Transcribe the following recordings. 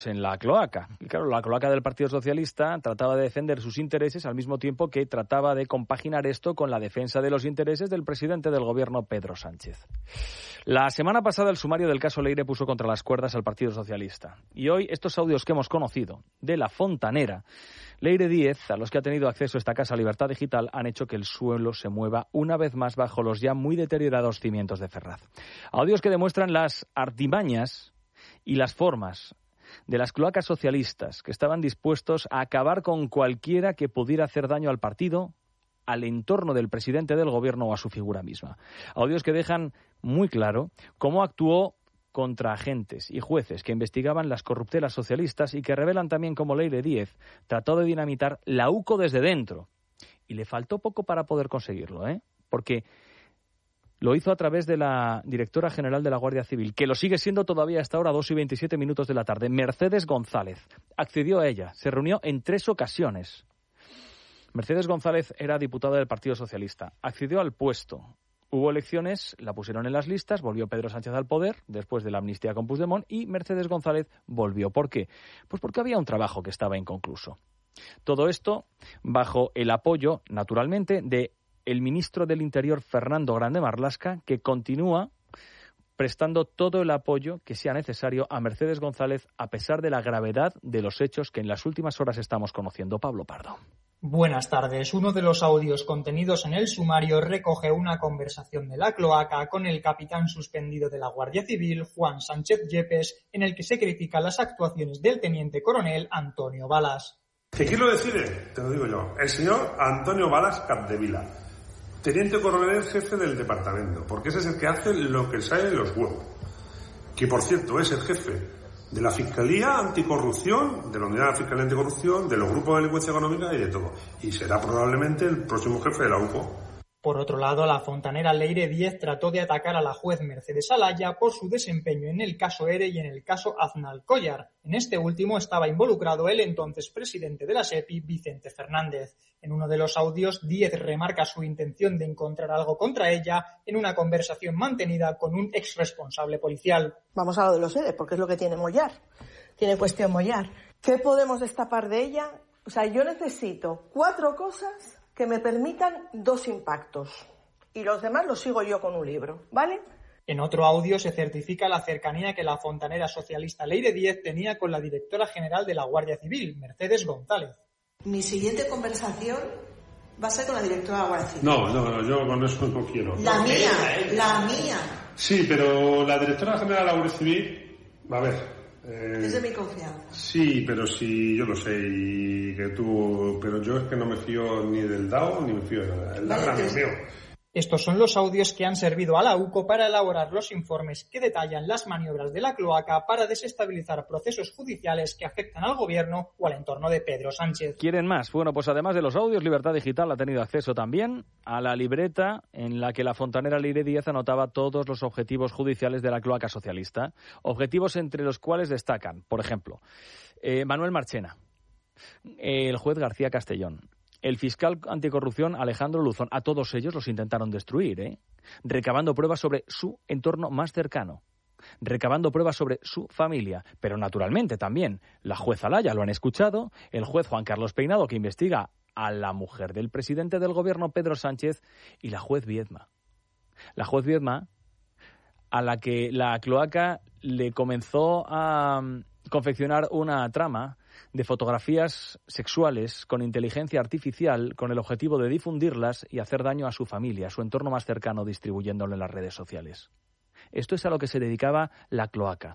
en la cloaca. Y claro, la cloaca del Partido Socialista trataba de defender sus intereses al mismo tiempo que trataba de compaginar esto con la defensa de los intereses del presidente del gobierno, Pedro Sánchez. La semana pasada el sumario del caso Leire puso contra las cuerdas al Partido Socialista. Y hoy estos audios que hemos conocido de la fontanera Leire Díez, a los que ha tenido acceso esta casa Libertad Digital, han hecho que el suelo se mueva una vez más bajo los ya muy deteriorados cimientos de Ferraz. Audios que demuestran las artimañas y las formas de las cloacas socialistas que estaban dispuestos a acabar con cualquiera que pudiera hacer daño al partido, al entorno del presidente del gobierno o a su figura misma. Audios que dejan muy claro cómo actuó contra agentes y jueces que investigaban las corruptelas socialistas y que revelan también cómo Leire Díez trató de dinamitar la UCO desde dentro. Y le faltó poco para poder conseguirlo, porque lo hizo a través de la directora general de la Guardia Civil, que lo sigue siendo todavía hasta ahora, 2:27 de la tarde, Mercedes González. Accedió a ella, se reunió en 3 ocasiones. Mercedes González era diputada del Partido Socialista, accedió al puesto. Hubo elecciones, la pusieron en las listas, volvió Pedro Sánchez al poder después de la amnistía con Puigdemont y Mercedes González volvió. ¿Por qué? Pues porque había un trabajo que estaba inconcluso. Todo esto bajo el apoyo, naturalmente, de el ministro del Interior, Fernando Grande Marlaska, que continúa prestando todo el apoyo que sea necesario a Mercedes González a pesar de la gravedad de los hechos que en las últimas horas estamos conociendo. Pablo Pardo. Buenas tardes. Uno de los audios contenidos en el sumario recoge una conversación de la cloaca con el capitán suspendido de la Guardia Civil, Juan Sánchez Yepes, en el que se critica las actuaciones del teniente coronel Antonio Balas. ¿Qué quiero decir? Te lo digo yo. El señor Antonio Balas Capdevila, teniente coronel jefe del departamento, porque ese es el que hace lo que sale de los huevos. Que, por cierto, es el jefe de la Fiscalía Anticorrupción, de la Unidad de Fiscalía Anticorrupción, de los grupos de delincuencia económica y de todo. Y será probablemente el próximo jefe de la UCO. Por otro lado, la fontanera Leire Díez trató de atacar a la juez Mercedes Alaya por su desempeño en el caso ERE y en el caso Aznalcóllar. En este último estaba involucrado el entonces presidente de la SEPI, Vicente Fernández. En uno de los audios, Díez remarca su intención de encontrar algo contra ella en una conversación mantenida con un exresponsable policial. Vamos a lo de los ERE, porque es lo que tiene Mollar. Tiene cuestión Mollar. ¿Qué podemos destapar de ella? O sea, yo necesito 4 cosas que me permitan 2 impactos. Y los demás los sigo yo con un libro, ¿vale? En otro audio se certifica la cercanía que la fontanera socialista Leire Díez tenía con la directora general de la Guardia Civil, Mercedes González. Mi siguiente conversación va a ser con la directora de la Guardia Civil. No, yo con eso no quiero. La mía. Sí, pero la directora general de la Guardia Civil, a ver... es de mi confianza. Sí, pero sí, yo lo sé, y que tú... Pero yo es que no me fío ni del DAO, ni me fío de nada. El DAO es mío. Estos son los audios que han servido a la UCO para elaborar los informes que detallan las maniobras de la cloaca para desestabilizar procesos judiciales que afectan al gobierno o al entorno de Pedro Sánchez. ¿Quieren más? Bueno, pues además de los audios, Libertad Digital ha tenido acceso también a la libreta en la que la fontanera Leire Díez anotaba todos los objetivos judiciales de la cloaca socialista. Objetivos entre los cuales destacan, por ejemplo, Manuel Marchena, el juez García Castellón, el fiscal anticorrupción Alejandro Luzón. A todos ellos los intentaron destruir, recabando pruebas sobre su entorno más cercano, recabando pruebas sobre su familia, pero naturalmente también la juez Alaya, lo han escuchado, el juez Juan Carlos Peinado, que investiga a la mujer del presidente del gobierno, Pedro Sánchez, y la juez Viedma. La juez Viedma, a la que la cloaca le comenzó a confeccionar una trama de fotografías sexuales con inteligencia artificial con el objetivo de difundirlas y hacer daño a su familia, a su entorno más cercano, distribuyéndolo en las redes sociales. Esto es a lo que se dedicaba la cloaca.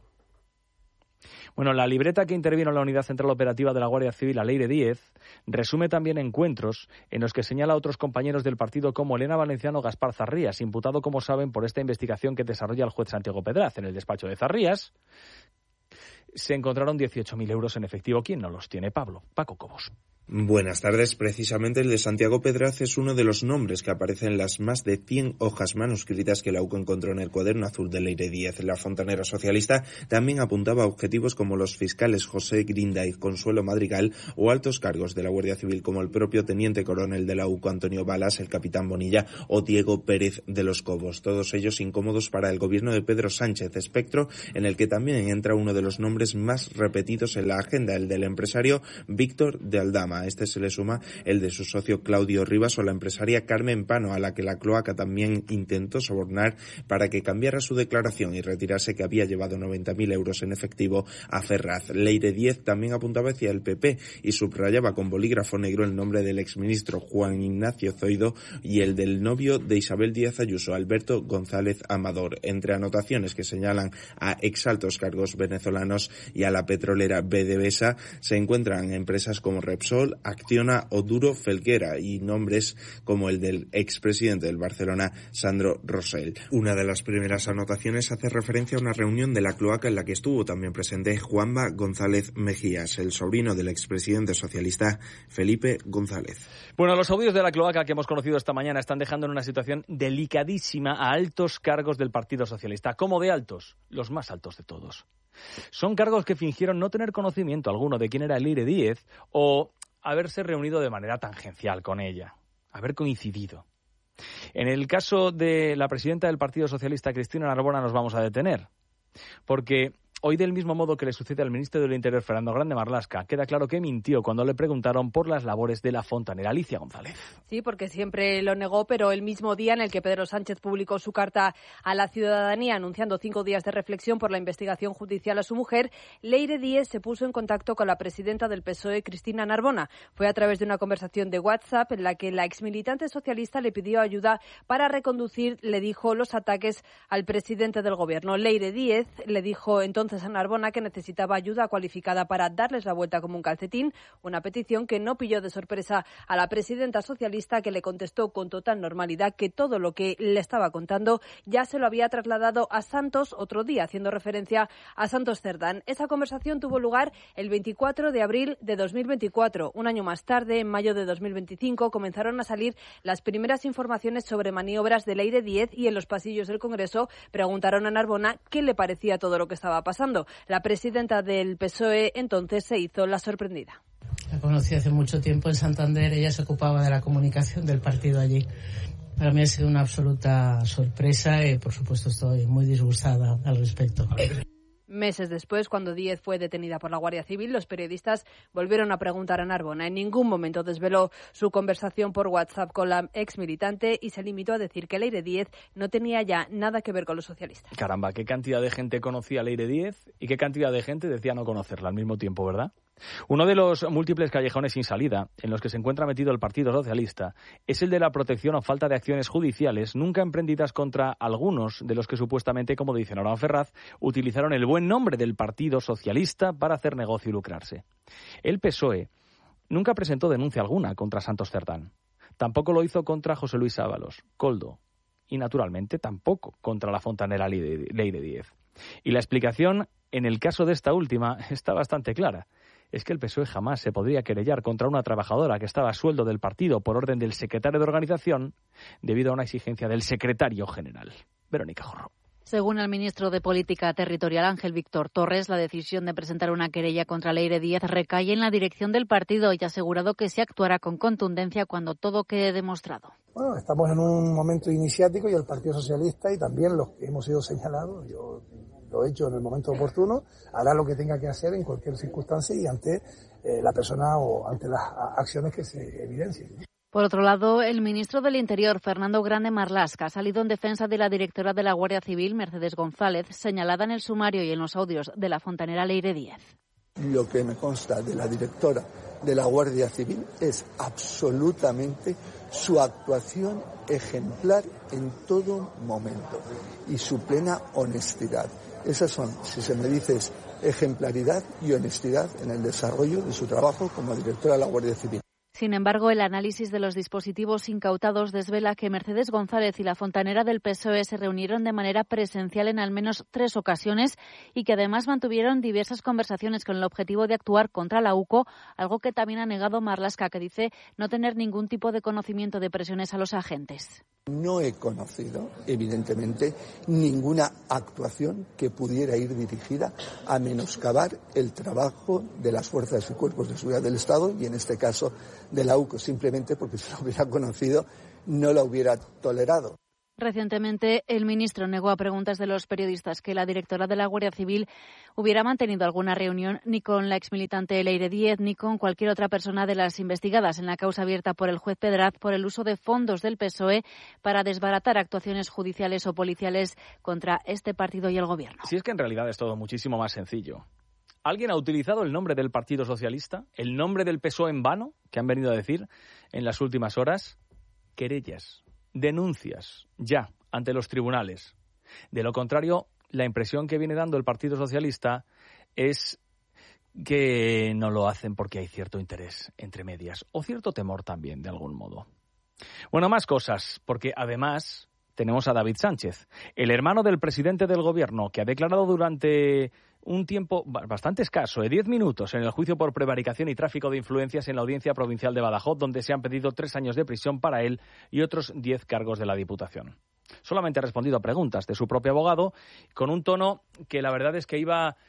Bueno, la libreta que intervino en la Unidad Central Operativa de la Guardia Civil, a Leire Díez, resume también encuentros en los que señala a otros compañeros del partido como Elena Valenciano, Gaspar Zarrías, imputado, como saben, por esta investigación que desarrolla el juez Santiago Pedraz. En el despacho de Zarrías se encontraron 18.000 euros en efectivo. ¿Quién no los tiene? Paco Cobos. Buenas tardes. Precisamente el de Santiago Pedraz es uno de los nombres que aparecen en las más de 100 hojas manuscritas que la UCO encontró en el cuaderno azul de Leire Díez. La fontanera socialista también apuntaba a objetivos como los fiscales José Grinda y Consuelo Madrigal o altos cargos de la Guardia Civil como el propio teniente coronel de la UCO Antonio Balas, el capitán Bonilla o Diego Pérez de los Cobos. Todos ellos incómodos para el gobierno de Pedro Sánchez, espectro en el que también entra uno de los nombres más repetidos en la agenda, el del empresario Víctor de Aldama. A este se le suma el de su socio Claudio Rivas o la empresaria Carmen Pano, a la que la cloaca también intentó sobornar para que cambiara su declaración y retirase que había llevado 90.000 euros en efectivo a Ferraz. Leire Díez también apuntaba hacia el PP y subrayaba con bolígrafo negro el nombre del exministro Juan Ignacio Zoido y el del novio de Isabel Díaz Ayuso, Alberto González Amador. Entre anotaciones que señalan a exaltos cargos venezolanos y a la petrolera PDVSA se encuentran empresas como Repsol, Acciona o Duro Felguera y nombres como el del expresidente del Barcelona, Sandro Rosell. Una de las primeras anotaciones hace referencia a una reunión de la cloaca en la que estuvo también presente Juanma González Mejías, el sobrino del expresidente socialista Felipe González. Bueno, los audios de la cloaca que hemos conocido esta mañana están dejando en una situación delicadísima a altos cargos del Partido Socialista. ¿Cómo de altos? Los más altos de todos. Son cargos que fingieron no tener conocimiento alguno de quién era Leire Díez o haberse reunido de manera tangencial con ella, haber coincidido. En el caso de la presidenta del Partido Socialista, Cristina Narbona, nos vamos a detener, porque hoy, del mismo modo que le sucede al ministro del Interior, Fernando Grande Marlaska, queda claro que mintió cuando le preguntaron por las labores de la fontanera. Alicia González. Sí, porque siempre lo negó, pero el mismo día en el que Pedro Sánchez publicó su carta a la ciudadanía anunciando 5 días de reflexión por la investigación judicial a su mujer, Leire Díez se puso en contacto con la presidenta del PSOE, Cristina Narbona. Fue a través de una conversación de WhatsApp en la que la exmilitante socialista le pidió ayuda para reconducir, le dijo, los ataques al presidente del gobierno. Leire Díez le dijo entonces a Narbona que necesitaba ayuda cualificada para darles la vuelta como un calcetín, una petición que no pilló de sorpresa a la presidenta socialista, que le contestó con total normalidad que todo lo que le estaba contando ya se lo había trasladado a Santos otro día, haciendo referencia a Santos Cerdán. Esa conversación tuvo lugar el 24 de abril de 2024. Un año más tarde, en mayo de 2025, comenzaron a salir las primeras informaciones sobre maniobras de Leire Díez y en los pasillos del Congreso preguntaron a Narbona qué le parecía todo lo que estaba pasando. La presidenta del PSOE entonces se hizo la sorprendida. La conocí hace mucho tiempo en Santander, ella se ocupaba de la comunicación del partido allí. Para mí ha sido una absoluta sorpresa y, por supuesto, estoy muy disgustada al respecto. Meses después, cuando Díez fue detenida por la Guardia Civil, los periodistas volvieron a preguntar a Narbona. En ningún momento desveló su conversación por WhatsApp con la ex militante y se limitó a decir que Leire Díez no tenía ya nada que ver con los socialistas. Caramba, qué cantidad de gente conocía a Leire Díez y qué cantidad de gente decía no conocerla al mismo tiempo, ¿verdad? Uno de los múltiples callejones sin salida en los que se encuentra metido el Partido Socialista es el de la protección o falta de acciones judiciales nunca emprendidas contra algunos de los que supuestamente, como dice Nora Ferraz, utilizaron el buen nombre del Partido Socialista para hacer negocio y lucrarse. El PSOE nunca presentó denuncia alguna contra Santos Cerdán. Tampoco lo hizo contra José Luis Ábalos, Koldo, y naturalmente tampoco contra la fontanera Leire Díez. Y la explicación, en el caso de esta última, está bastante clara. Es que el PSOE jamás se podría querellar contra una trabajadora que estaba a sueldo del partido por orden del secretario de organización debido a una exigencia del secretario general. Verónica Jorro. Según el ministro de Política Territorial, Ángel Víctor Torres, la decisión de presentar una querella contra Leire Díez recae en la dirección del partido y ha asegurado que se actuará con contundencia cuando todo quede demostrado. Bueno, estamos en un momento iniciático y el Partido Socialista y también los que hemos sido señalados, yo lo he hecho en el momento oportuno, hará lo que tenga que hacer en cualquier circunstancia y ante la persona o ante las acciones que se evidencien. Por otro lado, el ministro del Interior, Fernando Grande Marlaska, ha salido en defensa de la directora de la Guardia Civil, Mercedes González, señalada en el sumario y en los audios de la fontanera Leire Díez. Lo que me consta de la directora de la Guardia Civil es absolutamente su actuación ejemplar en todo momento y su plena honestidad. Esas son, si se me dice, ejemplaridad y honestidad en el desarrollo de su trabajo como directora de la Guardia Civil. Sin embargo, el análisis de los dispositivos incautados desvela que Mercedes González y la fontanera del PSOE se reunieron de manera presencial en al menos 3 ocasiones y que además mantuvieron diversas conversaciones con el objetivo de actuar contra la UCO, algo que también ha negado Marlaska, que dice no tener ningún tipo de conocimiento de presiones a los agentes. No he conocido, evidentemente, ninguna actuación que pudiera ir dirigida a menoscabar el trabajo de las fuerzas y cuerpos de seguridad del Estado y, en este caso, de la UCO, simplemente porque si lo hubiera conocido no la hubiera tolerado. Recientemente, el ministro negó a preguntas de los periodistas que la directora de la Guardia Civil hubiera mantenido alguna reunión ni con la exmilitante Leire Díez ni con cualquier otra persona de las investigadas en la causa abierta por el juez Pedraz por el uso de fondos del PSOE para desbaratar actuaciones judiciales o policiales contra este partido y el Gobierno. Si es que en realidad es todo muchísimo más sencillo. ¿Alguien ha utilizado el nombre del Partido Socialista, el nombre del PSOE en vano, que han venido a decir en las últimas horas? Querellas, denuncias, ya, ante los tribunales. De lo contrario, la impresión que viene dando el Partido Socialista es que no lo hacen porque hay cierto interés entre medias, o cierto temor también, de algún modo. Bueno, más cosas, porque además tenemos a David Sánchez, el hermano del presidente del Gobierno, que ha declarado durante un tiempo bastante escaso, 10 minutos, en el juicio por prevaricación y tráfico de influencias en la Audiencia Provincial de Badajoz, donde se han pedido 3 años de prisión para él y otros 10 cargos de la Diputación. Solamente ha respondido a preguntas de su propio abogado, con un tono que la verdad es que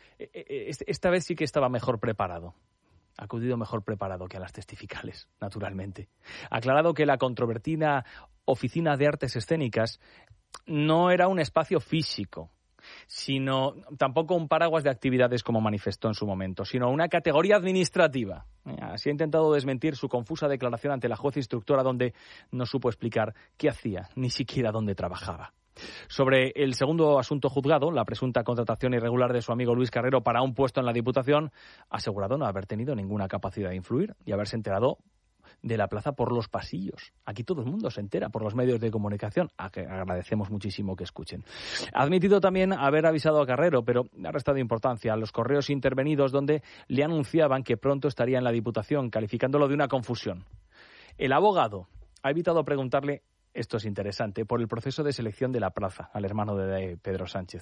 esta vez sí que estaba mejor preparado. Ha acudido mejor preparado que a las testificales, naturalmente. Ha aclarado que la controvertida Oficina de Artes Escénicas no era un espacio físico, sino tampoco un paraguas de actividades como manifestó en su momento, sino una categoría administrativa. Así ha intentado desmentir su confusa declaración ante la juez instructora, donde no supo explicar qué hacía, ni siquiera dónde trabajaba. Sobre el segundo asunto juzgado, la presunta contratación irregular de su amigo Luis Carrero para un puesto en la Diputación, ha asegurado no haber tenido ninguna capacidad de influir y haberse enterado de la plaza por los pasillos. Aquí todo el mundo se entera por los medios de comunicación, a que agradecemos muchísimo que escuchen. Ha admitido también haber avisado a Carrero, pero ha restado importancia a los correos intervenidos donde le anunciaban que pronto estaría en la Diputación, calificándolo de una confusión. El abogado ha evitado preguntarle, esto es interesante, por el proceso de selección de la plaza al hermano de Pedro Sánchez,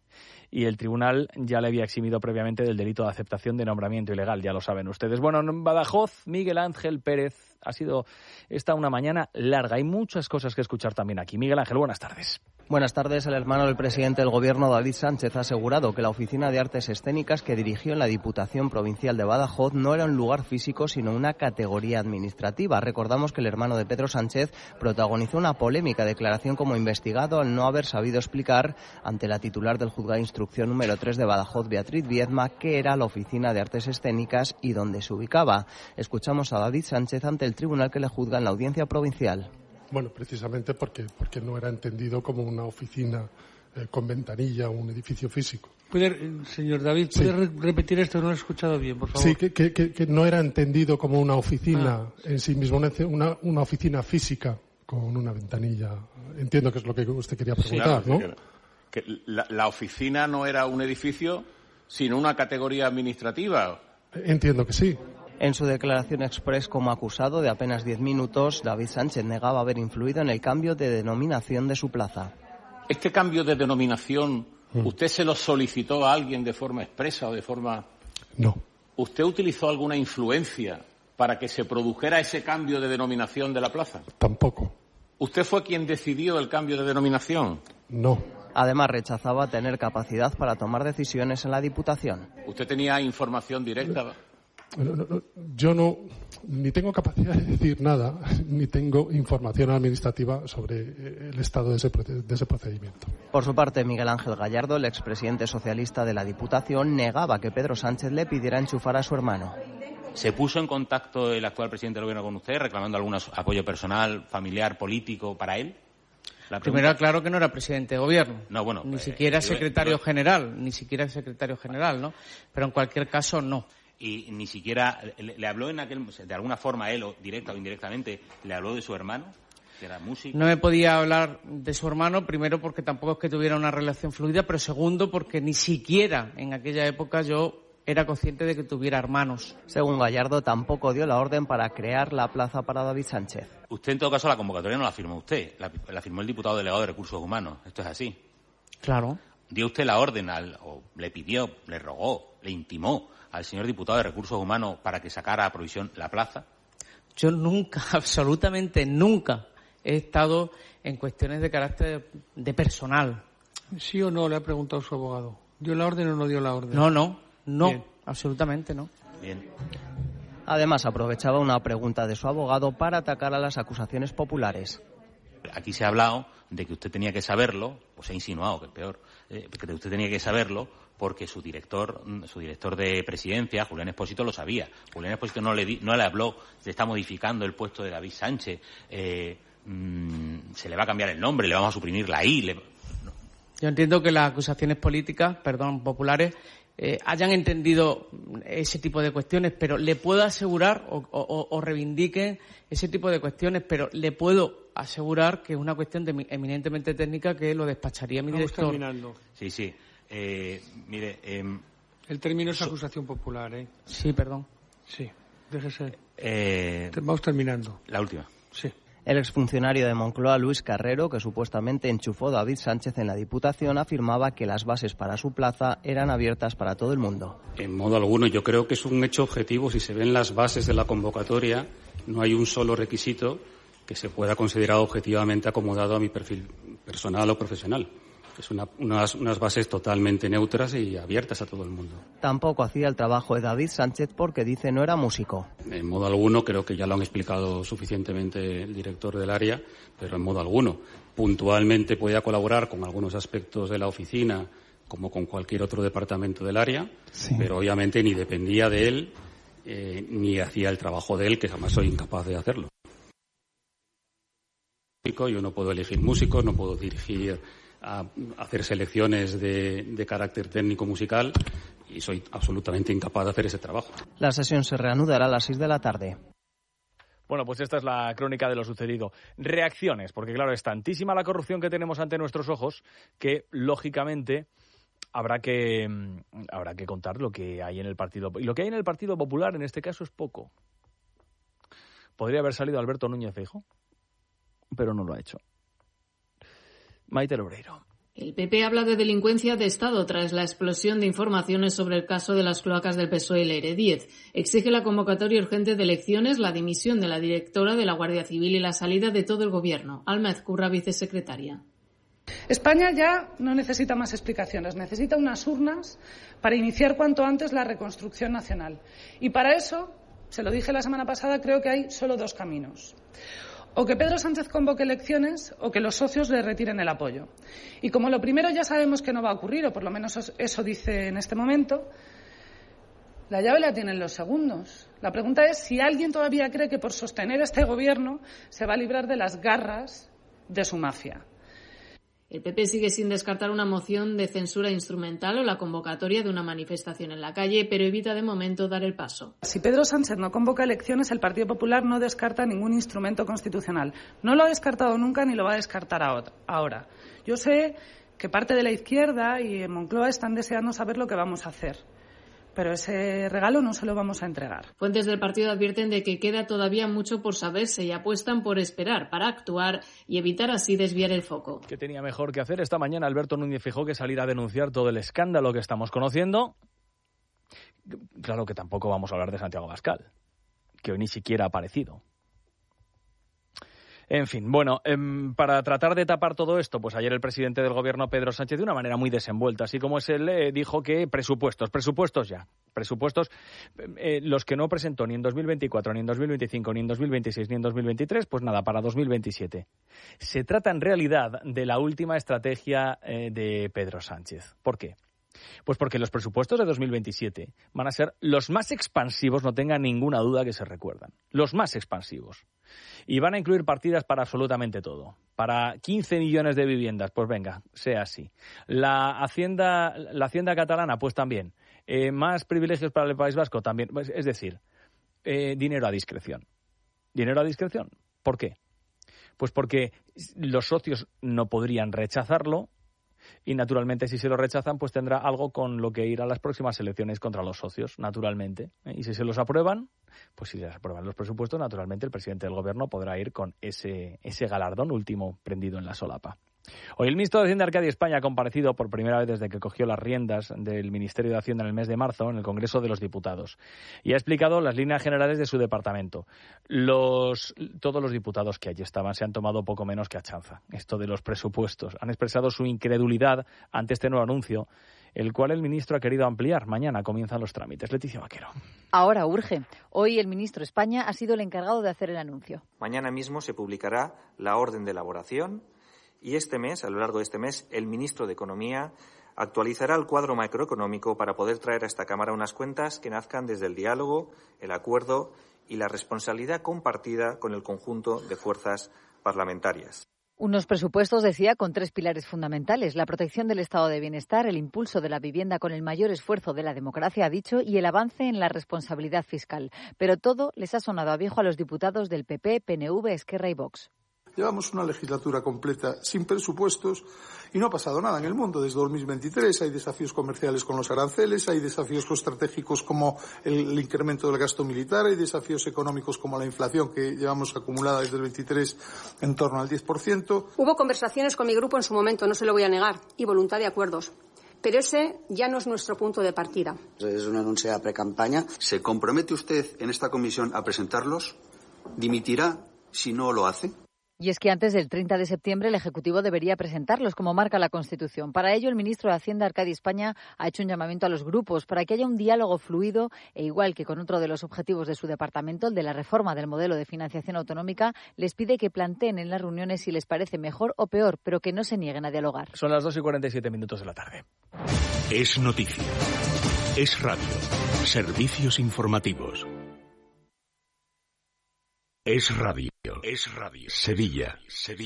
Y el tribunal ya le había eximido previamente del delito de aceptación de nombramiento ilegal, ya lo saben ustedes. Bueno, en Badajoz, Miguel Ángel Pérez, ha sido esta una mañana larga. Hay muchas cosas que escuchar también aquí. Miguel Ángel, buenas tardes. Buenas tardes. El hermano del presidente del Gobierno, David Sánchez, ha asegurado que la Oficina de Artes Escénicas que dirigió en la Diputación Provincial de Badajoz no era un lugar físico, sino una categoría administrativa. Recordamos que el hermano de Pedro Sánchez protagonizó una polémica declaración como investigado al no haber sabido explicar ante la titular del Juzgado de Instrucción número 3 de Badajoz, Beatriz Viedma, qué era la Oficina de Artes Escénicas y dónde se ubicaba. Escuchamos a David Sánchez ante el tribunal que le juzga en la Audiencia Provincial. Bueno, precisamente porque no era entendido como una oficina con ventanilla o un edificio físico. Señor David, ¿puede repetir esto? No lo he escuchado bien, por favor. Sí, que no era entendido como una oficina en sí mismo, una oficina física con una ventanilla. Entiendo que es lo que usted quería preguntar, sí, claro, ¿no? Que la oficina no era un edificio, sino una categoría administrativa. Entiendo que sí. En su declaración express como acusado de apenas 10 minutos, David Sánchez negaba haber influido en el cambio de denominación de su plaza. ¿Este cambio de denominación usted se lo solicitó a alguien de forma expresa o de forma...? No. ¿Usted utilizó alguna influencia para que se produjera ese cambio de denominación de la plaza? Tampoco. ¿Usted fue quien decidió el cambio de denominación? No. Además, rechazaba tener capacidad para tomar decisiones en la Diputación. ¿Usted tenía información directa? Yo no, ni tengo capacidad de decir nada, ni tengo información administrativa sobre el estado de ese procedimiento. Por su parte, Miguel Ángel Gallardo, el expresidente socialista de la Diputación, negaba que Pedro Sánchez le pidiera enchufar a su hermano. ¿Se puso en contacto el actual presidente del Gobierno con usted, reclamando algún apoyo personal, familiar, político para él? Primero aclaro que no era presidente de Gobierno, no, bueno, ni siquiera secretario general, ¿no? Pero en cualquier caso, no. Y ni siquiera le habló de alguna forma él, o directa o indirectamente, le habló de su hermano, que era músico. No me podía hablar de su hermano, primero porque tampoco es que tuviera una relación fluida, pero segundo porque ni siquiera en aquella época yo era consciente de que tuviera hermanos. Según Gallardo, tampoco dio la orden para crear la plaza para David Sánchez. Usted, en todo caso, la convocatoria no la firmó usted, la firmó el diputado delegado de Recursos Humanos. Esto es así. Claro. ¿Dio usted la orden o le pidió, le rogó, le intimó al señor diputado de Recursos Humanos para que sacara a provisión la plaza? Yo nunca, absolutamente nunca, he estado en cuestiones de carácter de personal. ¿Sí o no? Le ha preguntado su abogado. ¿Dio la orden o no dio la orden? No, Bien. Absolutamente no. Bien. Además, aprovechaba una pregunta de su abogado para atacar a las acusaciones populares. Aquí se ha hablado de que usted tenía que saberlo, pues se ha insinuado, que es peor, que usted tenía que saberlo porque su director de presidencia, Julián Expósito, lo sabía. Julián Expósito no le habló, se está modificando el puesto de David Sánchez, se le va a cambiar el nombre, le vamos a suprimir la I. Yo entiendo que las acusaciones políticas, populares, hayan entendido ese tipo de cuestiones, pero le puedo asegurar o reivindiquen ese tipo de cuestiones, pero le puedo asegurar que es una cuestión eminentemente técnica que lo despacharía mi director. Terminando. Sí. Mire, el término es acusación popular, ¿eh? Sí, perdón. Sí, déjese. Vamos terminando. La última. Sí. El exfuncionario de Moncloa, Luis Carrero, que supuestamente enchufó a David Sánchez en la Diputación, afirmaba que las bases para su plaza eran abiertas para todo el mundo. En modo alguno, yo creo que es un hecho objetivo. Si se ven las bases de la convocatoria, no hay un solo requisito que se pueda considerar objetivamente acomodado a mi perfil personal o profesional. Es unas bases totalmente neutras y abiertas a todo el mundo. Tampoco hacía el trabajo de David Sánchez porque dice no era músico. En modo alguno, creo que ya lo han explicado suficientemente el director del área, pero en modo alguno. Puntualmente podía colaborar con algunos aspectos de la oficina, como con cualquier otro departamento del área, sí. Pero obviamente ni dependía de él, ni hacía el trabajo de él, que jamás soy incapaz de hacerlo. Yo no puedo elegir músicos, no puedo dirigir a hacer selecciones de carácter técnico musical y soy absolutamente incapaz de hacer ese trabajo. La sesión se reanudará a las 6 de la tarde. Bueno, pues esta es la crónica de lo sucedido. Reacciones, porque claro, es tantísima la corrupción que tenemos ante nuestros ojos que, lógicamente, habrá que contar lo que hay en el Partido. Y lo que hay en el Partido Popular, en este caso, es poco. Podría haber salido Alberto Núñez Feijóo, pero no lo ha hecho. Maite Loureiro. El PP habla de delincuencia de Estado tras la explosión de informaciones sobre el caso de las cloacas del PSOE Leire Díez. Exige la convocatoria urgente de elecciones, la dimisión de la directora de la Guardia Civil y la salida de todo el Gobierno. Alma Ezcurra, vicesecretaria. España ya no necesita más explicaciones, necesita unas urnas para iniciar cuanto antes la reconstrucción nacional. Y para eso, se lo dije la semana pasada, creo que hay solo dos caminos. O que Pedro Sánchez convoque elecciones o que los socios le retiren el apoyo. Y como lo primero ya sabemos que no va a ocurrir, o por lo menos eso dice en este momento, la llave la tienen los segundos. La pregunta es si alguien todavía cree que por sostener este gobierno se va a librar de las garras de su mafia. El PP sigue sin descartar una moción de censura instrumental o la convocatoria de una manifestación en la calle, pero evita de momento dar el paso. Si Pedro Sánchez no convoca elecciones, el Partido Popular no descarta ningún instrumento constitucional. No lo ha descartado nunca ni lo va a descartar ahora. Yo sé que parte de la izquierda y en Moncloa están deseando saber lo que vamos a hacer. Pero ese regalo no se lo vamos a entregar. Fuentes del partido advierten de que queda todavía mucho por saberse y apuestan por esperar para actuar y evitar así desviar el foco. ¿Qué tenía mejor que hacer esta mañana Alberto Núñez Feijóo que salir a denunciar todo el escándalo que estamos conociendo? Claro que tampoco vamos a hablar de Santiago Abascal, que hoy ni siquiera ha aparecido. En fin, bueno, para tratar de tapar todo esto, pues ayer el presidente del gobierno, Pedro Sánchez, de una manera muy desenvuelta, así como es él, dijo que presupuestos ya. Presupuestos, los que no presentó ni en 2024, ni en 2025, ni en 2026, ni en 2023, pues nada, para 2027. Se trata en realidad de la última estrategia de Pedro Sánchez. ¿Por qué? Pues porque los presupuestos de 2027 van a ser los más expansivos, no tenga ninguna duda que se recuerdan. Los más expansivos. Y van a incluir partidas para absolutamente todo. Para 15 millones de viviendas, pues venga, sea así. La Hacienda catalana, pues también. Más privilegios para el País Vasco, también. Pues, es decir, dinero a discreción. ¿Dinero a discreción? ¿Por qué? Pues porque los socios no podrían rechazarlo Y naturalmente, si se lo rechazan, pues tendrá algo con lo que ir a las próximas elecciones contra los socios, naturalmente. Y si se los aprueban, pues si les aprueban los presupuestos, naturalmente el presidente del gobierno podrá ir con ese galardón último prendido en la solapa. Hoy el ministro de Hacienda, Arcadi España, ha comparecido por primera vez desde que cogió las riendas del Ministerio de Hacienda en el mes de marzo en el Congreso de los Diputados y ha explicado las líneas generales de su departamento. Todos los diputados que allí estaban se han tomado poco menos que a chanza esto de los presupuestos. Han expresado su incredulidad ante este nuevo anuncio, el cual el ministro ha querido ampliar. Mañana comienzan los trámites. Leticia Vaquero. Ahora urge. Hoy el ministro España ha sido el encargado de hacer el anuncio. Mañana mismo se publicará la orden de elaboración. Y este mes, a lo largo de este mes, el ministro de Economía actualizará el cuadro macroeconómico para poder traer a esta Cámara unas cuentas que nazcan desde el diálogo, el acuerdo y la responsabilidad compartida con el conjunto de fuerzas parlamentarias. Unos presupuestos, decía, con 3 pilares fundamentales: la protección del estado de bienestar, el impulso de la vivienda con el mayor esfuerzo de la democracia, ha dicho, y el avance en la responsabilidad fiscal. Pero todo les ha sonado a viejo a los diputados del PP, PNV, Esquerra y Vox. Llevamos una legislatura completa sin presupuestos y no ha pasado nada en el mundo. Desde 2023 hay desafíos comerciales con los aranceles, hay desafíos estratégicos como el incremento del gasto militar, hay desafíos económicos como la inflación que llevamos acumulada desde el 23 en torno al 10%. Hubo conversaciones con mi grupo en su momento, no se lo voy a negar, y voluntad de acuerdos. Pero ese ya no es nuestro punto de partida. Es un anuncio de precampaña. ¿Se compromete usted en esta comisión a presentarlos? ¿Dimitirá si no lo hace? Y es que antes del 30 de septiembre el Ejecutivo debería presentarlos, como marca la Constitución. Para ello, el ministro de Hacienda, Arcadi España, ha hecho un llamamiento a los grupos para que haya un diálogo fluido e, igual que con otro de los objetivos de su departamento, el de la reforma del modelo de financiación autonómica, les pide que planteen en las reuniones si les parece mejor o peor, pero que no se nieguen a dialogar. Son las 2:47 de la tarde. Es noticia. Es radio. Servicios informativos. Es radio. Es radio. Sevilla.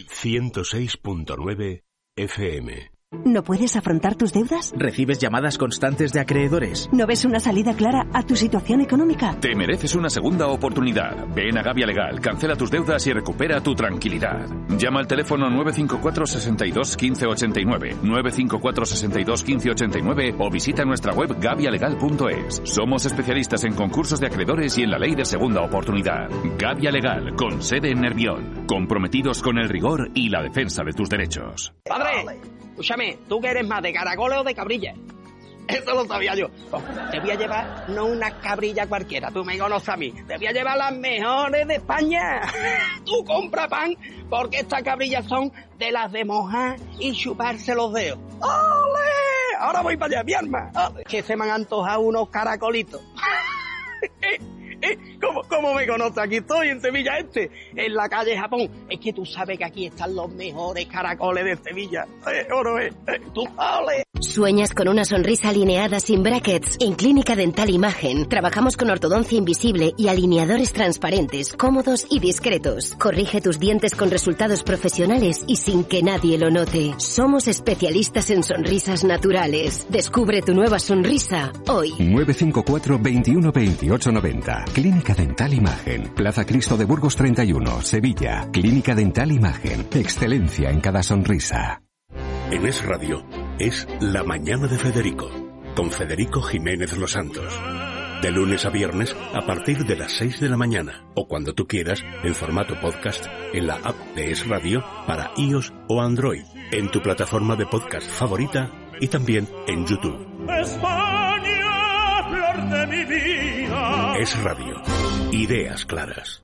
106.9 FM. ¿No puedes afrontar tus deudas? ¿Recibes llamadas constantes de acreedores? ¿No ves una salida clara a tu situación económica? Te mereces una segunda oportunidad. Ven a Gavia Legal, cancela tus deudas y recupera tu tranquilidad. Llama al teléfono 954 62 15 89, 954 62 15 89 o visita nuestra web gavialegal.es. Somos especialistas en concursos de acreedores y en la ley de segunda oportunidad. Gavia Legal, con sede en Nervión. Comprometidos con el rigor y la defensa de tus derechos. ¡Padre! Escúchame, ¿tú qué eres más, de caracoles o de cabrilla? Eso lo sabía yo. Te voy a llevar no una cabrilla cualquiera, tú me conoces a mí. Te voy a llevar las mejores de España. Tú compra pan, porque estas cabrillas son de las de mojar y chuparse los dedos. ¡Ole! Ahora voy para allá, mi arma. Que se me han antojado unos caracolitos. ¿Cómo me conoces? Aquí estoy, en Sevilla en la calle Japón. Es que tú sabes que aquí están los mejores caracoles de Sevilla. Tú sabes. ¿Sueñas con una sonrisa alineada sin brackets? En Clínica Dental Imagen trabajamos con ortodoncia invisible y alineadores transparentes, cómodos y discretos. Corrige tus dientes con resultados profesionales y sin que nadie lo note. Somos especialistas en sonrisas naturales. Descubre tu nueva sonrisa hoy. 954 21 28 90. Clínica Dental Imagen. Plaza Cristo de Burgos 31, Sevilla. Clínica Dental Imagen. Excelencia en cada sonrisa. En Es Radio, es La Mañana de Federico, con Federico Jiménez Los Santos. De lunes a viernes, a partir de las 6 de la mañana, o cuando tú quieras, en formato podcast, en la app de Es Radio, para iOS o Android, en tu plataforma de podcast favorita, y también en YouTube. España, flor de mi vida. Es Radio. Ideas claras.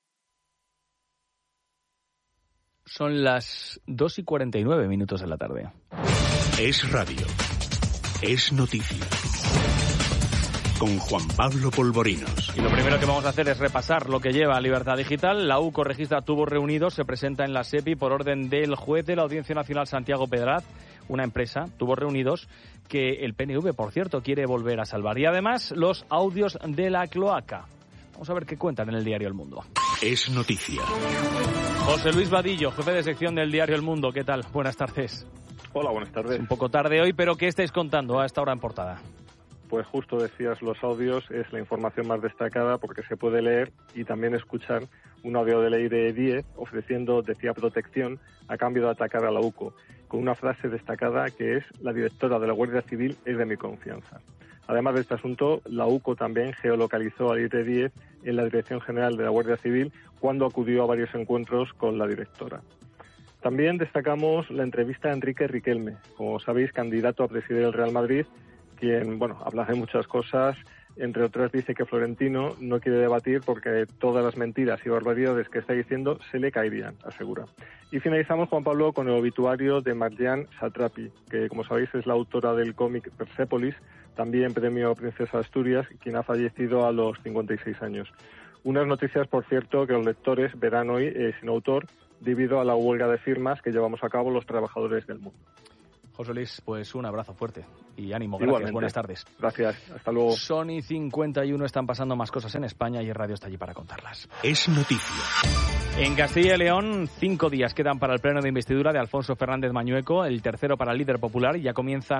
Son las 2:49 de la tarde. Es Radio. Es noticia. Con Juan Pablo Polvorinos. Y lo primero que vamos a hacer es repasar lo que lleva Libertad Digital. La UCO registra tubos reunidos, se presenta en la SEPI por orden del juez de la Audiencia Nacional Santiago Pedraz, una empresa, tubos reunidos, que el PNV, por cierto, quiere volver a salvar. Y además, los audios de la cloaca. Vamos a ver qué cuentan en el diario El Mundo. Es noticia. José Luis Vadillo, jefe de sección del diario El Mundo. ¿Qué tal? Buenas tardes. Hola, buenas tardes. Es un poco tarde hoy, pero ¿qué estáis contando a esta hora en portada? Pues justo decías, los audios es la información más destacada porque se puede leer y también escuchar un audio de ley de 10 ofreciendo, decía, protección a cambio de atacar a la UCO. con una frase destacada que es: la directora de la Guardia Civil es de mi confianza. Además de este asunto, la UCO también geolocalizó a Elite 10 en la Dirección General de la Guardia Civil cuando acudió a varios encuentros con la directora. También destacamos la entrevista a Enrique Riquelme, como sabéis, candidato a presidir el Real Madrid, quien, habla de muchas cosas. Entre otras, dice que Florentino no quiere debatir porque todas las mentiras y barbaridades que está diciendo se le caerían, asegura. Y finalizamos, Juan Pablo, con el obituario de Marjane Satrapi, que, como sabéis, es la autora del cómic Persépolis, también premio Princesa Asturias, quien ha fallecido a los 56 años. Unas noticias, por cierto, que los lectores verán hoy sin autor debido a la huelga de firmas que llevamos a cabo los trabajadores del mundo. José Luis, pues un abrazo fuerte y ánimo. Gracias, igualmente. Buenas tardes. Gracias, hasta luego. Son y 51, están pasando más cosas en España y el radio está allí para contarlas. Es noticia. En Castilla y León, 5 días quedan para el pleno de investidura de Alfonso Fernández Mañueco, el tercero para el líder popular, y ya comienzan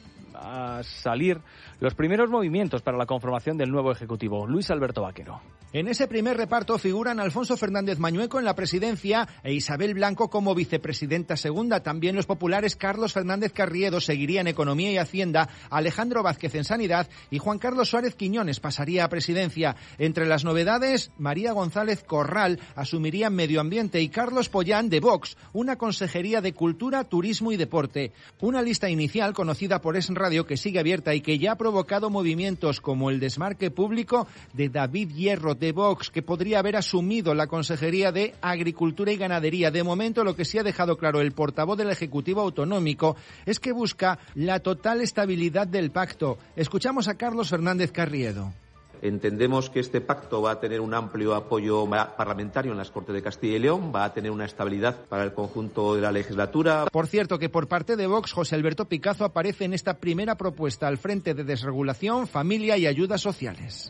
a salir los primeros movimientos para la conformación del nuevo Ejecutivo. Luis Alberto Vaquero. En ese primer reparto figuran Alfonso Fernández Mañueco en la presidencia e Isabel Blanco como vicepresidenta segunda. También los populares Carlos Fernández Carriedo seguiría en Economía y Hacienda, Alejandro Vázquez en Sanidad y Juan Carlos Suárez Quiñones pasaría a presidencia. Entre las novedades, María González Corral asumiría Medio Ambiente y Carlos Pollán de Vox, una consejería de Cultura, Turismo y Deporte. Una lista inicial conocida por Es Radio que sigue abierta y que ya ha provocado movimientos como el desmarque público de David Hierro de Vox, que podría haber asumido la Consejería de Agricultura y Ganadería. De momento, lo que sí ha dejado claro el portavoz del Ejecutivo Autonómico es que busca la total estabilidad del pacto. Escuchamos a Carlos Fernández Carriedo. Entendemos que este pacto va a tener un amplio apoyo parlamentario en las Cortes de Castilla y León, va a tener una estabilidad para el conjunto de la legislatura. Por cierto, que por parte de Vox, José Alberto Picazo aparece en esta primera propuesta al frente de Desregulación, Familia y Ayudas Sociales.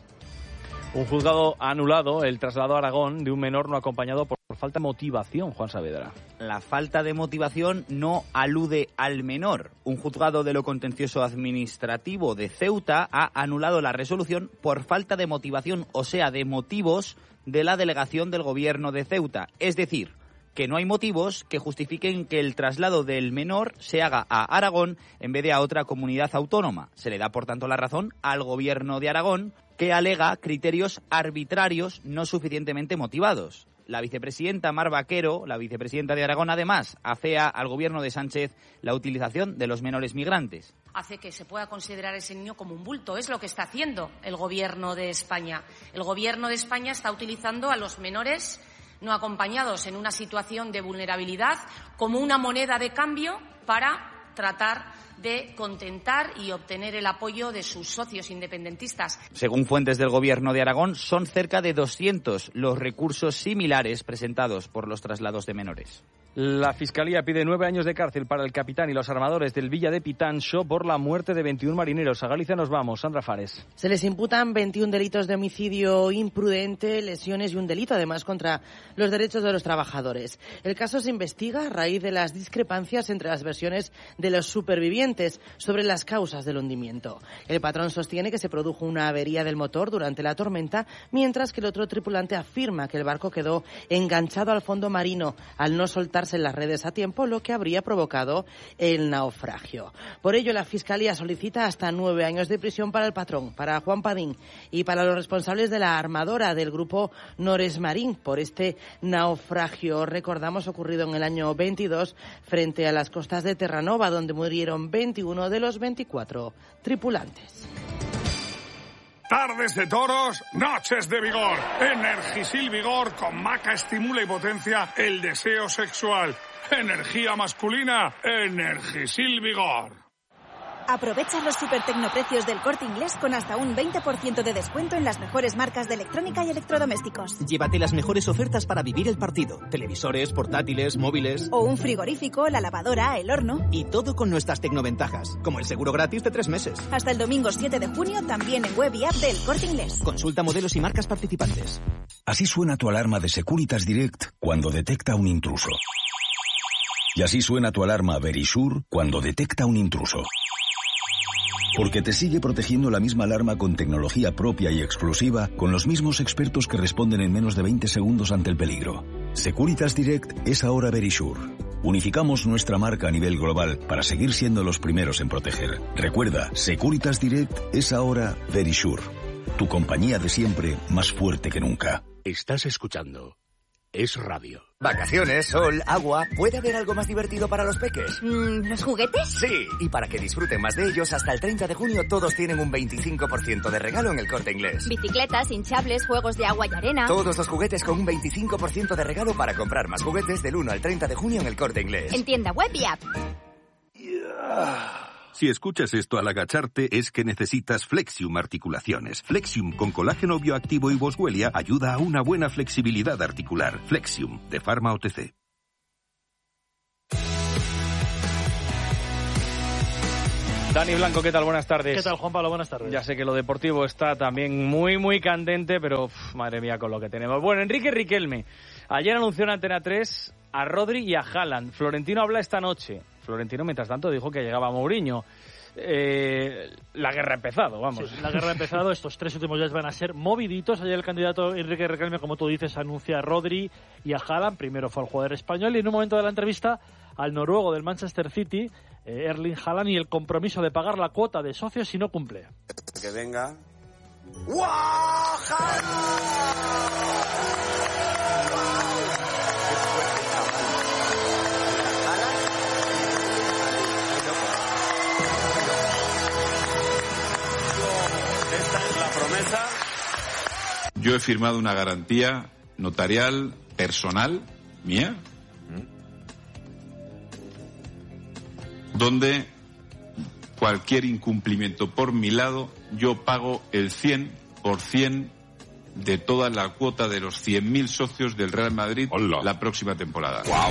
Un juzgado ha anulado el traslado a Aragón de un menor no acompañado por falta de motivación, Juan Saavedra. La falta de motivación no alude al menor. Un juzgado de lo contencioso administrativo de Ceuta ha anulado la resolución por falta de motivación, o sea, de motivos de la delegación del gobierno de Ceuta. Es decir, que no hay motivos que justifiquen que el traslado del menor se haga a Aragón en vez de a otra comunidad autónoma. Se le da, por tanto, la razón al gobierno de Aragón, que alega criterios arbitrarios no suficientemente motivados. La vicepresidenta Mar Vaquero, la vicepresidenta de Aragón, además, afea al gobierno de Sánchez la utilización de los menores migrantes. Hace que se pueda considerar ese niño como un bulto. Es lo que está haciendo el gobierno de España. El gobierno de España está utilizando a los menores no acompañados en una situación de vulnerabilidad como una moneda de cambio para tratar de contentar y obtener el apoyo de sus socios independentistas. Según fuentes del gobierno de Aragón, son cerca de 200 los recursos similares presentados por los traslados de menores. La Fiscalía pide 9 años de cárcel para el capitán y los armadores del Villa de Pitancho por la muerte de 21 marineros. A Galicia nos vamos. Sandra Fares. Se les imputan 21 delitos de homicidio imprudente, lesiones y un delito, además, contra los derechos de los trabajadores. El caso se investiga a raíz de las discrepancias entre las versiones de los supervivientes sobre las causas del hundimiento. El patrón sostiene que se produjo una avería del motor durante la tormenta, mientras que el otro tripulante afirma que el barco quedó enganchado al fondo marino al no soltarse en las redes a tiempo, lo que habría provocado el naufragio. Por ello, la Fiscalía solicita hasta 9 años de prisión para el patrón, para Juan Padín y para los responsables de la armadora del grupo Nores Marín por este naufragio, recordamos, ocurrido en el año 22 frente a las costas de Terranova, donde murieron 21 de los 24 tripulantes. Tardes de toros, noches de vigor. Energisil Vigor con maca estimula y potencia el deseo sexual. Energía masculina, Energisil Vigor. Aprovecha los supertecnoprecios del Corte Inglés con hasta un 20% de descuento en las mejores marcas de electrónica y electrodomésticos. Llévate las mejores ofertas para vivir el partido. Televisores, portátiles, móviles. O un frigorífico, la lavadora, el horno. Y todo con nuestras tecnoventajas, como el seguro gratis de 3 meses. Hasta el domingo 7 de junio también en web y app del Corte Inglés. Consulta modelos y marcas participantes. Así suena tu alarma de Securitas Direct cuando detecta un intruso. Y así suena tu alarma Verisure cuando detecta un intruso. Porque te sigue protegiendo la misma alarma con tecnología propia y exclusiva, con los mismos expertos que responden en menos de 20 segundos ante el peligro. Securitas Direct es ahora Verisure. unificamos nuestra marca a nivel global para seguir siendo los primeros en proteger. Recuerda, Securitas Direct es ahora Verisure, tu compañía de siempre más fuerte que nunca. Estás escuchando Es Radio. Vacaciones, sol, agua. ¿Puede haber algo más divertido para los peques? ¿Los juguetes? Sí, y para que disfruten más de ellos, hasta el 30 de junio todos tienen un 25% de regalo en El Corte Inglés. Bicicletas, hinchables, juegos de agua y arena. Todos los juguetes con un 25% de regalo para comprar más juguetes del 1 al 30 de junio en El Corte Inglés. En tienda web y app. Si escuchas esto al agacharte es que necesitas Flexium Articulaciones. Flexium con colágeno bioactivo y boswellia ayuda a una buena flexibilidad articular. Flexium, de Pharma OTC. Dani Blanco, ¿qué tal? Buenas tardes. ¿Qué tal, Juan Pablo? Buenas tardes. Ya sé que lo deportivo está también muy candente, pero madre mía con lo que tenemos. Bueno, Enrique Riquelme. Ayer anunció en Antena 3 a Rodri y a Haaland. Florentino habla esta noche. Florentino, mientras tanto, dijo que llegaba Mourinho. La guerra ha empezado, vamos. Sí, la guerra ha empezado. Estos 3 últimos días van a ser moviditos. Ayer el candidato Enrique Riquelme, como tú dices, anuncia a Rodri y a Haaland. Primero fue el jugador español y en un momento de la entrevista al noruego del Manchester City, Erling Haaland, y el compromiso de pagar la cuota de socios si no cumple. Que venga. Esta es la promesa. Yo he firmado una garantía notarial personal mía, donde cualquier incumplimiento por mi lado, yo pago el 100% de toda la cuota de los 100.000 socios del Real Madrid la próxima temporada. ¡Wow!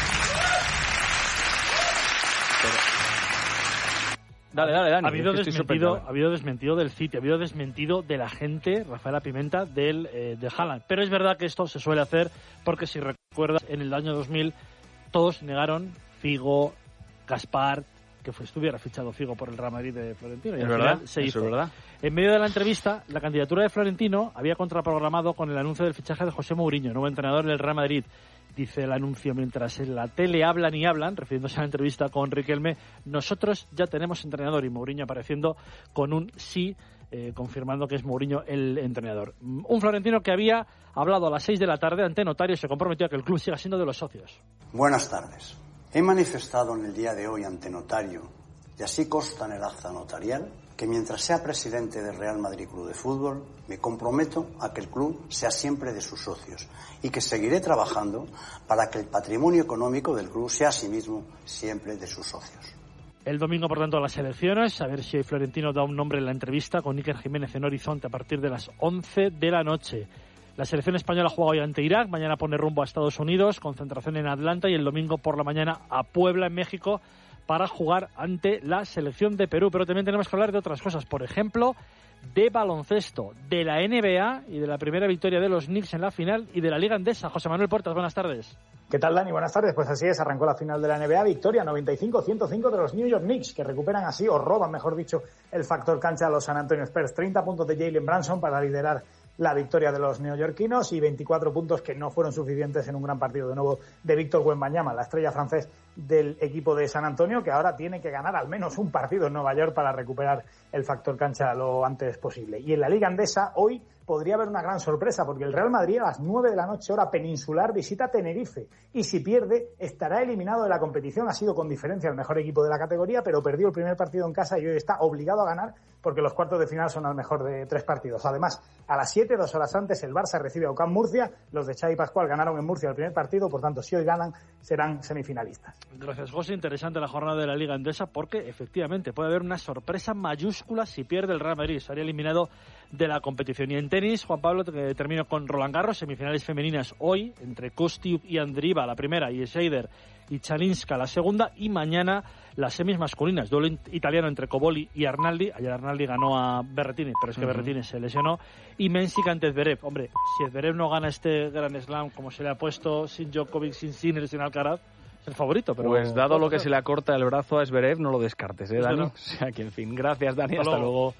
Dale, Dani. Ha habido desmentido del City, ha habido desmentido de la gente, Rafaela Pimenta, de Haaland. Pero es verdad que esto se suele hacer porque, si recuerdas, en el año 2000 todos negaron, Figo, Gaspar, que estuviera fichado Figo por el Real Madrid de Florentino. Y es al verdad, final se hizo. Es verdad. En medio de la entrevista, la candidatura de Florentino había contraprogramado con el anuncio del fichaje de José Mourinho, nuevo entrenador del Real Madrid. Dice el anuncio: mientras en la tele hablan y hablan, refiriéndose a la entrevista con Riquelme, nosotros ya tenemos entrenador, y Mourinho apareciendo con un sí, confirmando que es Mourinho el entrenador. Un Florentino que había hablado a las 6 de la tarde ante notario y se comprometió a que el club siga siendo de los socios. Buenas tardes. He manifestado en el día de hoy ante notario, y así consta en el acta notarial, que mientras sea presidente del Real Madrid Club de Fútbol, me comprometo a que el club sea siempre de sus socios y que seguiré trabajando para que el patrimonio económico del club sea asimismo siempre de sus socios. El domingo, por tanto, las elecciones. A ver si Florentino da un nombre en la entrevista con Iker Jiménez en Horizonte a partir de las 11 de la noche. La selección española juega hoy ante Irak, mañana pone rumbo a Estados Unidos, concentración en Atlanta, y el domingo por la mañana a Puebla, en México, para jugar ante la selección de Perú. Pero también tenemos que hablar de otras cosas, por ejemplo, de baloncesto, de la NBA y de la primera victoria de los Knicks en la final y de la Liga Endesa. José Manuel Portas, buenas tardes. ¿Qué tal, Dani? Buenas tardes. Pues así es, arrancó la final de la NBA, victoria 95-105 de los New York Knicks, que recuperan así, o roban, mejor dicho, el factor cancha a los San Antonio Spurs. 30 puntos de Jalen Brunson para liderar la victoria de los neoyorquinos y 24 puntos que no fueron suficientes en un gran partido de nuevo de Víctor Wembanyama, la estrella francés del equipo de San Antonio, que ahora tiene que ganar al menos un partido en Nueva York para recuperar el factor cancha lo antes posible. Y en la Liga Endesa hoy podría haber una gran sorpresa, porque el Real Madrid a las 9 de la noche hora peninsular visita Tenerife y si pierde estará eliminado de la competición. Ha sido con diferencia el mejor equipo de la categoría, pero perdió el primer partido en casa y hoy está obligado a ganar porque los cuartos de final son al mejor de 3 partidos. Además, a las 7, 2 horas antes, el Barça recibe a UCAM Murcia. Los de Xavi Pascual ganaron en Murcia el primer partido, por tanto, si hoy ganan, serán semifinalistas. Gracias, José. Interesante la jornada de la Liga Endesa porque, efectivamente, puede haber una sorpresa mayúscula si pierde el Real Madrid. Estaría eliminado de la competición. Y en tenis, Juan Pablo, termino con Roland Garros, semifinales femeninas hoy, entre Kostiuk y Andrieva, la primera, y Scheider y Chalinska, la segunda, y mañana las semis masculinas, duelo italiano entre Cobolli y Arnaldi. Ayer Arnaldi ganó a Berrettini, pero es que Berrettini se lesionó, y Mensik ante Zverev. Hombre, si Zverev no gana este Grand Slam como se le ha puesto, sin Djokovic, sin Sinner, sin Alcaraz, es el favorito. Pero pues dado lo que se le acorta el brazo a Zverev, no lo descartes, Dani. O sea que, en fin, gracias, Dani, hasta luego.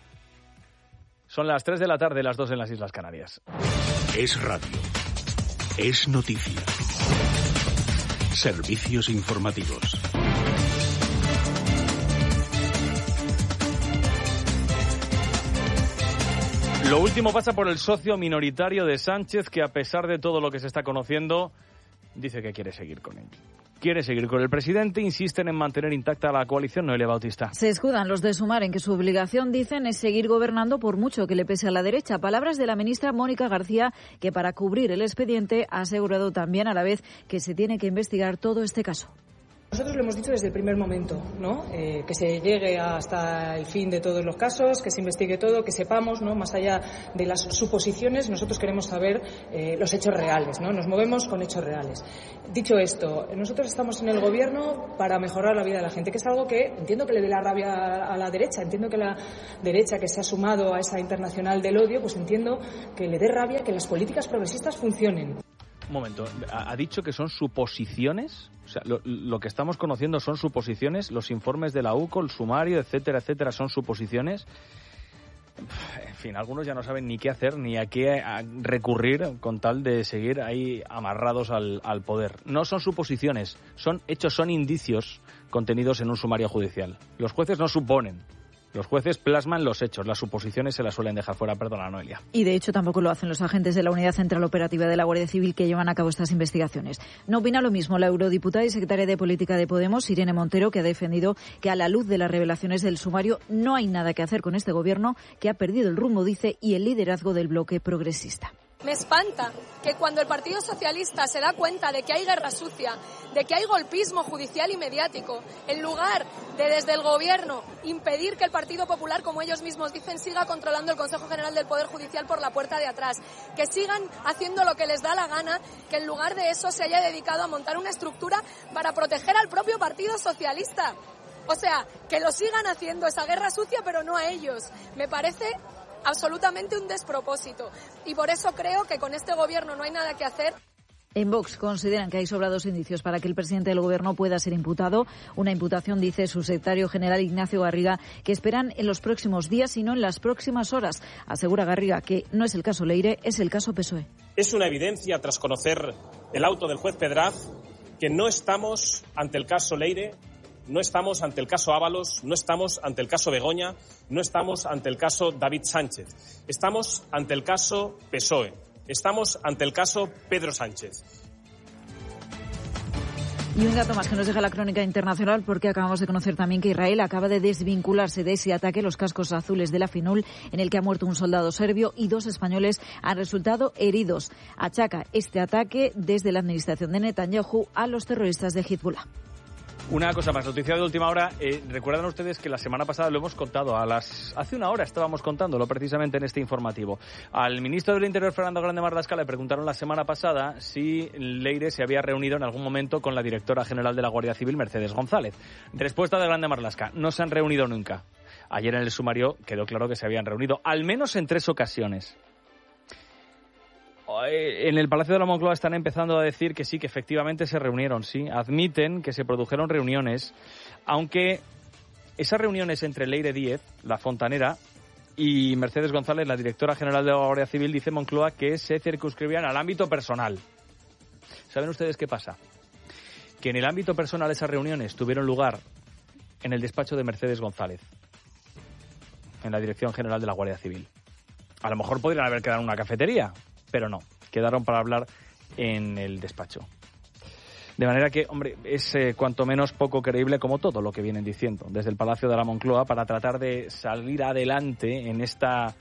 Son las 3 de la tarde, las 2 en las Islas Canarias. Es radio. Es noticia. Servicios informativos. Lo último pasa por el socio minoritario de Sánchez, que a pesar de todo lo que se está conociendo, dice que quiere seguir con él. Quiere seguir con el presidente, insisten en mantener intacta la coalición. Noelia Bautista. Se escudan los de Sumar en que su obligación, dicen, es seguir gobernando por mucho que le pese a la derecha. Palabras de la ministra Mónica García, que para cubrir el expediente ha asegurado también a la vez que se tiene que investigar todo este caso. Nosotros lo hemos dicho desde el primer momento, ¿no? Que se llegue hasta el fin de todos los casos, que se investigue todo, que sepamos, ¿no? Más allá de las suposiciones, nosotros queremos saber los hechos reales, ¿no? Nos movemos con hechos reales. Dicho esto, nosotros estamos en el gobierno para mejorar la vida de la gente, que es algo que entiendo que le dé la rabia a la derecha, entiendo que la derecha que se ha sumado a esa internacional del odio, pues entiendo que le dé rabia que las políticas progresistas funcionen. Un momento, ¿ha dicho que son suposiciones? O sea, lo que estamos conociendo son suposiciones, los informes de la UCO, el sumario, etcétera, etcétera, son suposiciones. En fin, algunos ya no saben ni qué hacer ni a qué recurrir con tal de seguir ahí amarrados al poder. No son suposiciones, son hechos, son indicios contenidos en un sumario judicial. Los jueces no suponen. Los jueces plasman los hechos, las suposiciones se las suelen dejar fuera, perdona, Noelia. Y de hecho tampoco lo hacen los agentes de la Unidad Central Operativa de la Guardia Civil que llevan a cabo estas investigaciones. No opina lo mismo la eurodiputada y secretaria de Política de Podemos, Irene Montero, que ha defendido que a la luz de las revelaciones del sumario no hay nada que hacer con este gobierno, que ha perdido el rumbo, dice, y el liderazgo del bloque progresista. Me espanta que cuando el Partido Socialista se da cuenta de que hay guerra sucia, de que hay golpismo judicial y mediático, en lugar de desde el Gobierno impedir que el Partido Popular, como ellos mismos dicen, siga controlando el Consejo General del Poder Judicial por la puerta de atrás, que sigan haciendo lo que les da la gana, que en lugar de eso se haya dedicado a montar una estructura para proteger al propio Partido Socialista. O sea, que lo sigan haciendo esa guerra sucia, pero no a ellos. Me parece absolutamente un despropósito. Y por eso creo que con este gobierno no hay nada que hacer. En Vox consideran que hay sobrados indicios para que el presidente del Gobierno pueda ser imputado. Una imputación, dice su secretario general Ignacio Garriga, que esperan en los próximos días y no en las próximas horas. Asegura Garriga que no es el caso Leire, es el caso PSOE. Es una evidencia, tras conocer el auto del juez Pedraz, que no estamos ante el caso Leire, no estamos ante el caso Ábalos, no estamos ante el caso Begoña, no estamos ante el caso David Sánchez. Estamos ante el caso PSOE. Estamos ante el caso Pedro Sánchez. Y un dato más que nos deja la crónica internacional, porque acabamos de conocer también que Israel acaba de desvincularse de ese ataque, los cascos azules de la FINUL, en el que ha muerto un soldado serbio y 2 españoles han resultado heridos. Achaca este ataque desde la administración de Netanyahu a los terroristas de Hezbollah. Una cosa más, noticia de última hora. Recuerdan ustedes que la semana pasada lo hemos contado, hace una hora estábamos contándolo precisamente en este informativo. Al ministro del Interior, Fernando Grande Marlaska, le preguntaron la semana pasada si Leire se había reunido en algún momento con la directora general de la Guardia Civil, Mercedes González. Respuesta de Grande Marlaska: no se han reunido nunca. Ayer en el sumario quedó claro que se habían reunido, al menos en 3 ocasiones. En el Palacio de la Moncloa están empezando a decir que sí, que efectivamente se reunieron, sí. Admiten que se produjeron reuniones, aunque esas reuniones entre Leire Díez, la fontanera, y Mercedes González, la directora general de la Guardia Civil, dice Moncloa que se circunscribían al ámbito personal. ¿Saben ustedes qué pasa? Que en el ámbito personal esas reuniones tuvieron lugar en el despacho de Mercedes González, en la Dirección General de la Guardia Civil. A lo mejor podrían haber quedado en una cafetería, pero no, quedaron para hablar en el despacho. De manera que, hombre, es cuanto menos poco creíble, como todo lo que vienen diciendo desde el Palacio de la Moncloa, para tratar de salir adelante en esta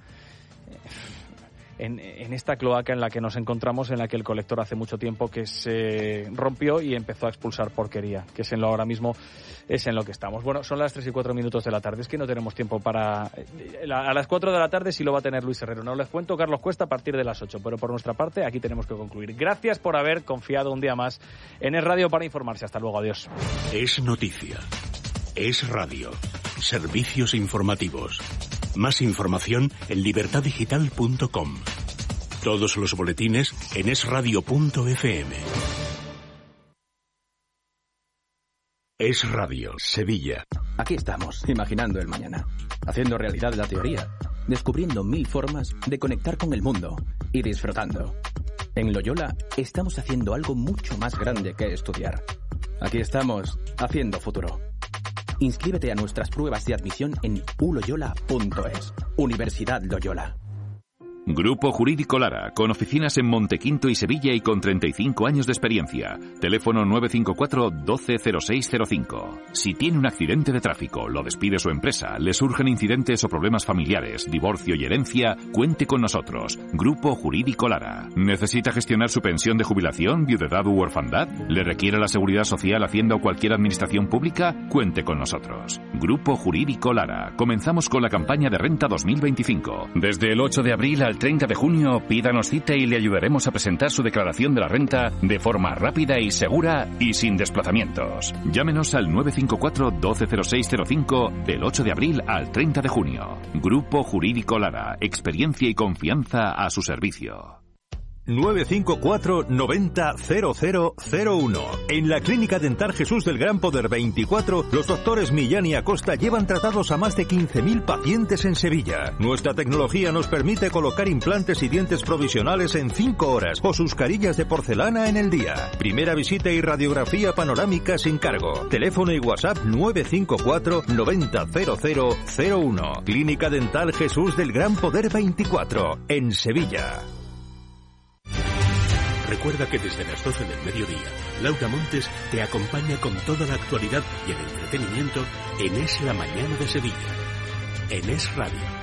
cloaca en la que nos encontramos, en la que el colector hace mucho tiempo que se rompió y empezó a expulsar porquería, que es en lo ahora mismo, es en lo que estamos. Bueno, son las 3:04 de la tarde, es que no tenemos tiempo para... A las 4 de la tarde sí lo va a tener Luis Herrero, no les cuento, Carlos Cuesta a partir de las 8, pero por nuestra parte aquí tenemos que concluir. Gracias por haber confiado un día más en Es Radio para informarse. Hasta luego, adiós. Es noticia. Es radio. Servicios informativos. Más información en libertaddigital.com. Todos los boletines en esradio.fm. Es Radio, Sevilla. Aquí estamos, imaginando el mañana, haciendo realidad la teoría, descubriendo 1000 formas de conectar con el mundo y disfrutando. En Loyola estamos haciendo algo mucho más grande que estudiar. Aquí estamos, haciendo futuro. Inscríbete a nuestras pruebas de admisión en uloyola.es. Universidad Loyola. Grupo Jurídico Lara, con oficinas en Montequinto y Sevilla y con 35 años de experiencia. Teléfono 954 120605. Si tiene un accidente de tráfico, lo despide su empresa, le surgen incidentes o problemas familiares, divorcio y herencia, cuente con nosotros. Grupo Jurídico Lara. ¿Necesita gestionar su pensión de jubilación, viudedad u orfandad? ¿Le requiere la Seguridad Social, Hacienda o cualquier administración pública? Cuente con nosotros. Grupo Jurídico Lara. Comenzamos con la campaña de renta 2025. Desde el 8 de abril al 30 de junio, pídanos cita y le ayudaremos a presentar su declaración de la renta de forma rápida y segura y sin desplazamientos. Llámenos al 954 120605 del 8 de abril al 30 de junio. Grupo Jurídico Lara. Experiencia y confianza a su servicio. 954 90 0001. En la Clínica Dental Jesús del Gran Poder 24, los doctores Millán y Acosta llevan tratados a más de 15.000 pacientes en Sevilla. Nuestra tecnología nos permite colocar implantes y dientes provisionales en 5 horas o sus carillas de porcelana en el día. Primera visita y radiografía panorámica sin cargo. Teléfono y WhatsApp 954 90 0001. Clínica Dental Jesús del Gran Poder 24, en Sevilla. Recuerda que desde las 12 del mediodía, Laura Montes te acompaña con toda la actualidad y el entretenimiento en Es la Mañana de Sevilla, en Es Radio.